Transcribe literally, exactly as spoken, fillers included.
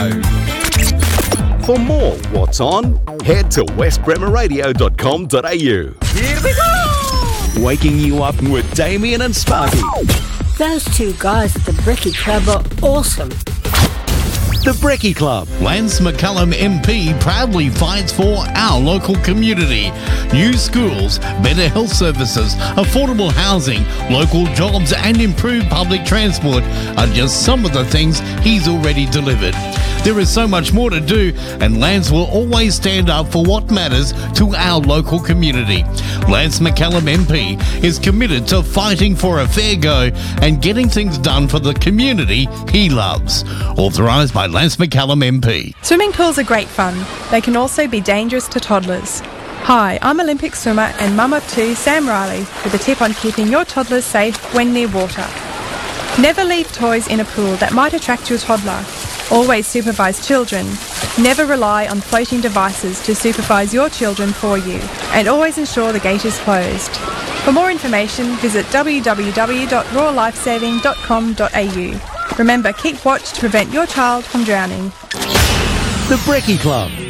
Radio. For more What's On, head to west bremer radio dot com dot a u. Here we go! Waking you up with Damien and Sparky. Those two guys at the Brekkie Club are awesome. The Brekkie Club. Lance McCullum M P proudly fights for our local community. New schools, better health services, affordable housing, local jobs and improved public transport are just some of the things he's already delivered. There is so much more to do, and Lance will always stand up for what matters to our local community. Lance McCullum M P is committed to fighting for a fair go and getting things done for the community he loves. Authorised by Lance McCullum M P. Swimming pools are great fun. They can also be dangerous to toddlers. Hi, I'm Olympic swimmer and mum of two, Sam Riley, with a tip on keeping your toddlers safe when near water. Never leave toys in a pool that might attract your toddler. Always supervise children. Never rely on floating devices to supervise your children for you. And always ensure the gate is closed. For more information, visit w w w dot raw lifesaving dot com dot a u. Remember, keep watch to prevent your child from drowning. The Brekkie Club.